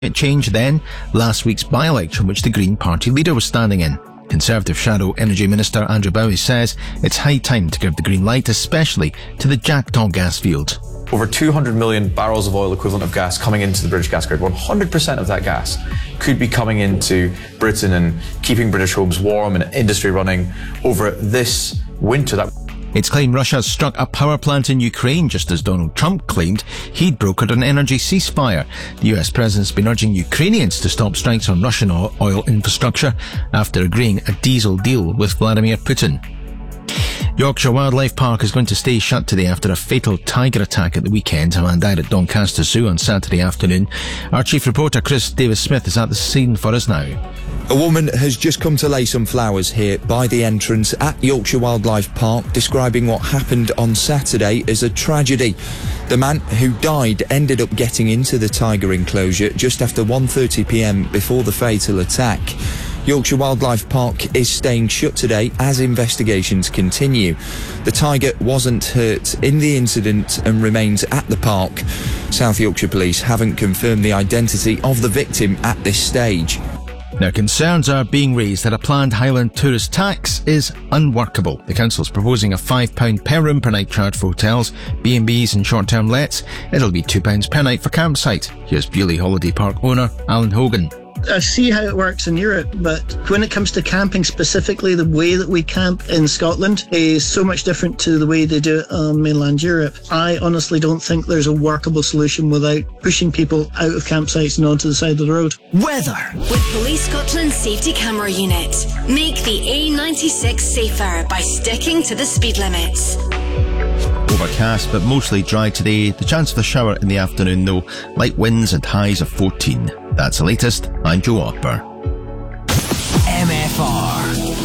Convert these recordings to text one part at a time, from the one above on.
change, then last week's by-election which the Green Party leader was standing in. Conservative Shadow Energy Minister Andrew Bowie says it's high time to give the green light, especially to the Jackdaw gas field. Over 200 million barrels of oil equivalent of gas coming into the British gas grid. 100% of that gas could be coming into Britain and keeping British homes warm and industry running over this winter. It's claimed Russia struck a power plant in Ukraine just as Donald Trump claimed he'd brokered an energy ceasefire. The US president's been urging Ukrainians to stop strikes on Russian oil infrastructure after agreeing a diesel deal with Vladimir Putin. Yorkshire Wildlife Park is going to stay shut today after a fatal tiger attack at the weekend. A man died at Doncaster Zoo on Saturday afternoon. Our chief reporter Chris Davis-Smith is at the scene for us now. A woman has just come to lay some flowers here by the entrance at Yorkshire Wildlife Park, describing what happened on Saturday as a tragedy. The man who died ended up getting into the tiger enclosure just after 1:30 p.m. before the fatal attack. Yorkshire Wildlife Park is staying shut today as investigations continue. The tiger wasn't hurt in the incident and remains at the park. South Yorkshire Police haven't confirmed the identity of the victim at this stage. Now, concerns are being raised that a planned Highland tourist tax is unworkable. The council's proposing a £5 per room per night charge for hotels, B&Bs and short-term lets. It'll be £2 per night for campsite. Here's Beaulieu Holiday Park owner Alan Hogan. I see how it works in Europe, but when it comes to camping specifically, the way that we camp in Scotland is so much different to the way they do it on mainland Europe. I honestly don't think there's a workable solution without pushing people out of campsites and onto the side of the road. Weather. With Police Scotland's safety camera unit, make the A96 safer by sticking to the speed limits. Overcast but mostly dry today. The chance of a shower in the afternoon though. Light winds and highs of 14. That's the latest. I'm Joe Opper. MFR.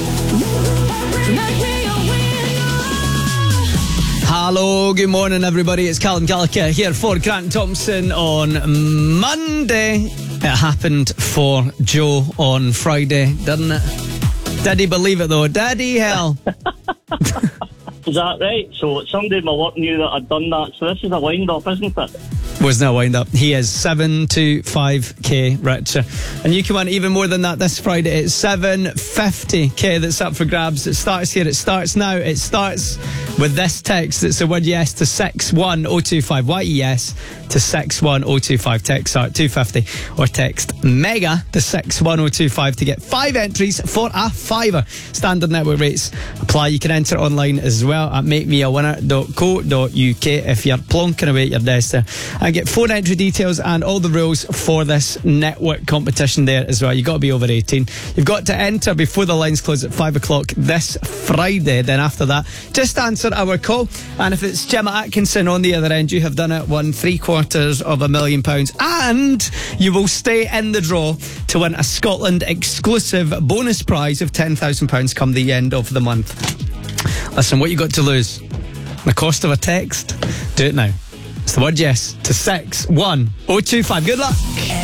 Hello, good morning everybody. It's Callum Gallagher here for Grant Thompson on Monday. It happened for Joe on Friday, didn't it? Did he believe it though? Did he, hell? Is that right? So somebody in my work knew that I'd done that. So this is a wind-up, isn't it? Was no wind up. He is 725k richer, and you can win even more than that this Friday. It's 750k that's up for grabs. It starts here. It starts now. It starts with this text. It's the word yes to 61025. YES to 61025. Text start 250 or text MEGA to 61025 to get 5 entries for a £5. Standard network rates apply. You can enter online as well at makemeawinner.co.uk if you're plonking away at your desk there. And get 4 entry details and all the rules for this network competition there as well. You've got to be over 18. You've got to enter before the lines close at 5 o'clock this Friday. Then after that, just answer our call. And if it's Gemma Atkinson on the other end, you have done it, won £750,000. And you will stay in the draw to win a Scotland exclusive bonus prize of £10,000 come the end of the month. Listen, what you got to lose? The cost of a text? Do it now. It's the word yes to 61025. Good luck.